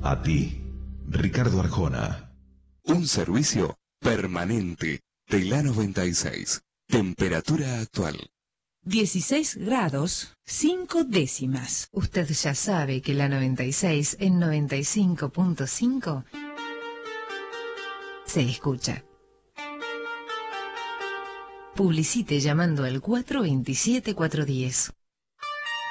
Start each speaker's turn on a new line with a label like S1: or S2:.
S1: A ti, Ricardo Arjona.
S2: Un servicio permanente de la 96. Temperatura actual.
S3: 16 grados, 5 décimas.
S4: Usted ya sabe que la 96 en 95.5 se escucha. Publicite llamando al 427-410.